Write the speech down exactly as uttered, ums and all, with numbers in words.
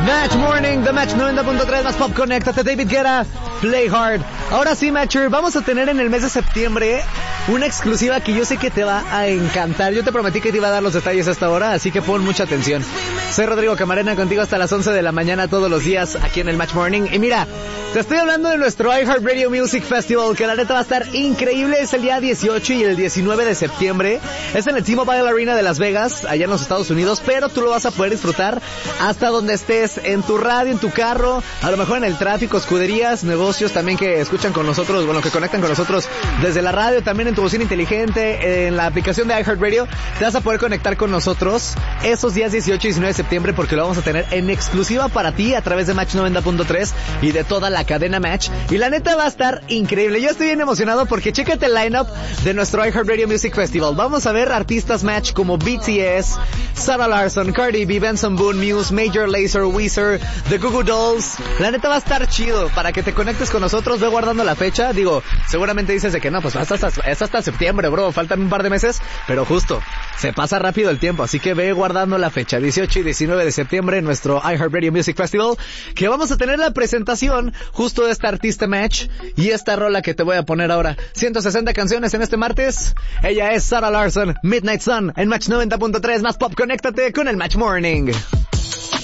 Match Morning, The Match noventa punto tres, más Pop, conéctate, David Guetta, Play Hard. Ahora sí, Matcher, vamos a tener en el mes de septiembre una exclusiva que yo sé que te va a encantar. Yo te prometí que te iba a dar los detalles a esta hora, así que pon mucha atención. Soy Rodrigo Camarena, contigo hasta las once de la mañana todos los días aquí en el Match Morning. Y mira, te estoy hablando de nuestro iHeartRadio Music Festival, que la neta va a estar increíble. Es el día dieciocho y el diecinueve de septiembre. Es en el T-Mobile Arena de Las Vegas, allá en los Estados Unidos, pero tú lo vas a poder disfrutar hasta donde estés, en tu radio, en tu carro, a lo mejor en el tráfico, escuderías, negocios también que escuchan con nosotros, bueno, que conectan con nosotros desde la radio, también en tu bocina inteligente, en la aplicación de iHeartRadio. Te vas a poder conectar con nosotros esos días dieciocho y diecinueve de septiembre, porque lo vamos a tener en exclusiva para ti a través de Match noventa punto tres y de toda la cadena Match. Y la neta va a estar increíble. Yo estoy bien emocionado porque chécate el lineup de nuestro iHeartRadio Music Festival. Vamos a ver artistas Match como B T S, Sarah Larson, Cardi B, Benson Boone, Muse, Major Lazer, Weezer, The Goo Goo Dolls. La neta va a estar chido para que te conectes con nosotros. Ve guardando la fecha. Digo, seguramente dices de que no, pues hasta, hasta, es hasta septiembre, bro. Faltan un par de meses, pero justo, se pasa rápido el tiempo. Así que ve guardando la fecha, dieciocho y diecinueve de septiembre, en nuestro iHeartRadio Music Festival, que vamos a tener la presentación justo de esta artista Match y esta rola que te voy a poner ahora. ciento sesenta canciones en este martes. Ella es Sarah Larson, Midnight Sun, en Match noventa punto tres, más Pop, conéctate con el Match Morning.